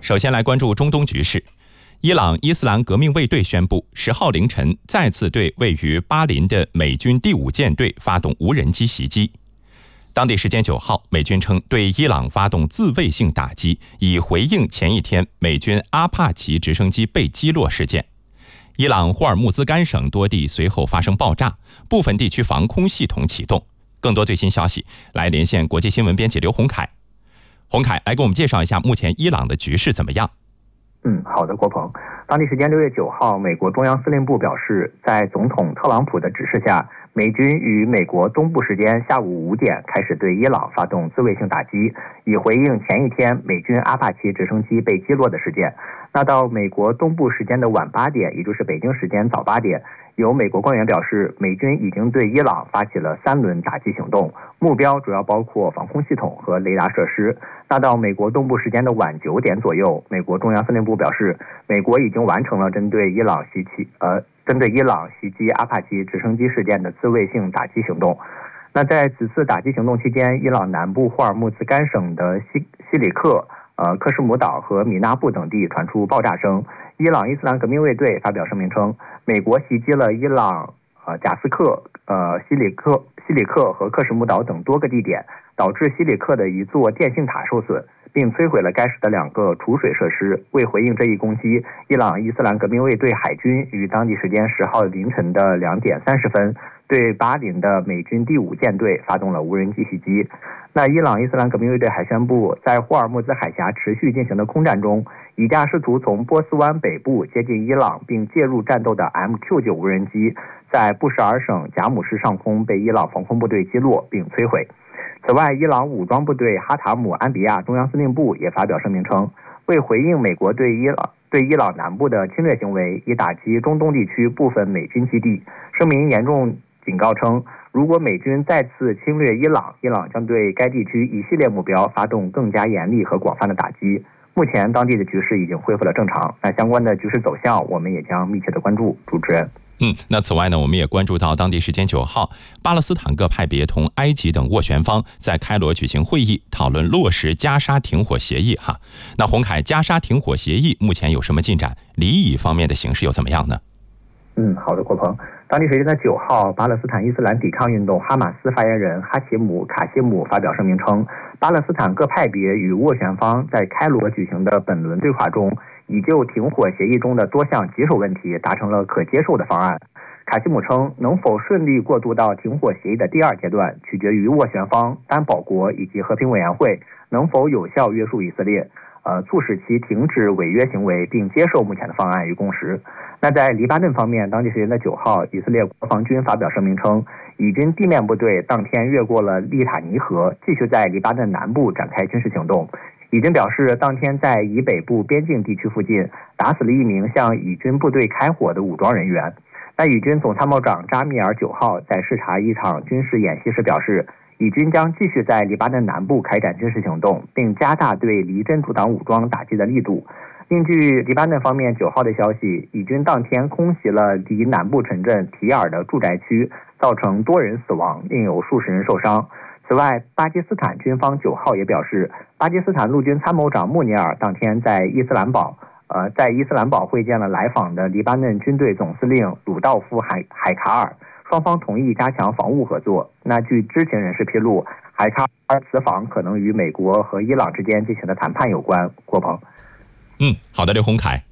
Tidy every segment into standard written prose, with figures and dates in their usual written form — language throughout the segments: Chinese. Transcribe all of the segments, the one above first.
首先来关注中东局势。伊朗伊斯兰革命卫队宣布，10号凌晨再次对位于巴林的美军第5舰队发动无人机袭击。当地时间9号，美军称对伊朗发动自卫性打击，以回应前一天美军阿帕奇直升机被击落事件。伊朗霍尔木兹干省多地随后发生爆炸，部分地区防空系统启动。更多最新消息，来连线国际新闻编辑刘洪凯。洪凯，来给我们介绍一下目前伊朗的局势怎么样？ 好的，郭鹏。当地时间6月9号，美国中央司令部表示，在总统特朗普的指示下，美军于美国东部时间下午5点开始对伊朗发动自卫性打击，以回应前一天美军阿帕奇直升机被击落的事件。那到美国东部时间的晚8点，也就是北京时间早8点，有美国官员表示，美军已经对伊朗发起了3轮打击行动，目标主要包括防空系统和雷达设施。那到美国东部时间的晚9点左右，美国中央司令部表示，美国已经完成了针对伊朗袭击阿帕奇直升机事件的自卫性打击行动。那在此次打击行动期间，伊朗南部霍尔木兹干省的西里克、克什姆岛和米纳布等地传出爆炸声。伊朗伊斯兰革命卫队发表声明称，美国袭击了伊朗贾斯克、西里克和克什姆岛等多个地点，导致西里克的一座电信塔受损，并摧毁了该市的2个储水设施。为回应这一攻击，伊朗伊斯兰革命卫队海军于当地时间10号凌晨的2点30分对巴林的美军第5舰队发动了无人机袭击。那伊朗伊斯兰革命卫队还宣布，在霍尔木兹海峡持续进行的空战中，一架试图从波斯湾北部接近伊朗并介入战斗的 MQ-9 无人机，在布什尔省贾姆什上空被伊朗防空部队击落并摧毁。此外，伊朗武装部队哈塔姆安比亚中央司令部也发表声明称，为回应美国对伊朗南部的侵略行为，以打击中东地区部分美军基地。声明严重警告称，如果美军再次侵略伊朗将对该地区一系列目标发动更加严厉和广泛的打击。目前当地的局势已经恢复了正常，那相关的局势走向我们也将密切的关注。主持人。 那此外呢，我们也关注到当地时间9号，巴勒斯坦各派别同埃及等斡旋方在开罗举行会议，讨论落实加沙停火协议哈。那洪凯，加沙停火协议目前有什么进展？黎以方面的形势又怎么样呢？ 好的，郭鹏。当地时间的9号，巴勒斯坦伊斯兰抵抗运动哈马斯发言人卡西姆发表声明称，巴勒斯坦各派别与斡旋方在开罗举行的本轮对话中，已就停火协议中的多项棘手问题达成了可接受的方案。卡西姆称，能否顺利过渡到停火协议的第2阶段，取决于斡旋方、担保国以及和平委员会能否有效约束以色列，促使其停止违约行为，并接受目前的方案与共识。那在黎巴嫩方面，当地时间的9号，以色列国防军发表声明称，以军地面部队当天越过了利塔尼河，继续在黎巴嫩南部展开军事行动。以军表示，当天在以北部边境地区附近打死了1名向以军部队开火的武装人员。那以军总参谋长扎米尔9号在视察一场军事演习时表示，以军将继续在黎巴嫩南部开展军事行动，并加大对离真主党武装打击的力度。另据黎巴嫩方面9号的消息，以军当天空袭了离南部城镇提尔的住宅区，造成多人死亡，另有数十人受伤。此外，巴基斯坦军方9号也表示，巴基斯坦陆军参谋长穆尼尔当天在伊斯兰堡会见了来访的黎巴嫩军队总司令鲁道夫海卡尔，双方同意加强防务合作。那据知情人士披露，海卡尔此访可能与美国和伊朗之间进行的谈判有关。郭鹏。 好的，刘洪凯。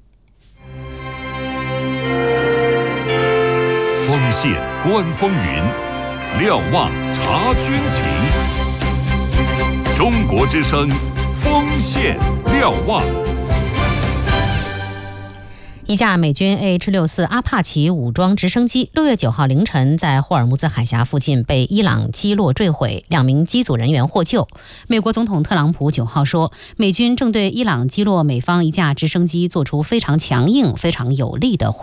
锋线观风云，瞭望察军情。中国之声，锋线瞭望。 一架美军 AH-64 阿帕奇武装直升机6月9号凌晨在霍尔木兹海峡附近被伊朗击落坠毁，2名机组人员获救。美国总统特朗普9号说，美军正对伊朗击落美方一架直升机做出非常强硬、非常有力的